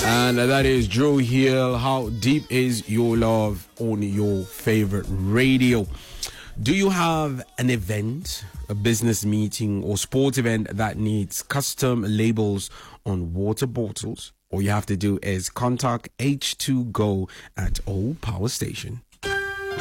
And that is Drew Hill. How deep is your love on your favorite radio? Do you have an event, a business meeting, or sport event that needs custom labels on water bottles? All you have to do is contact H2Go at Old Power Station.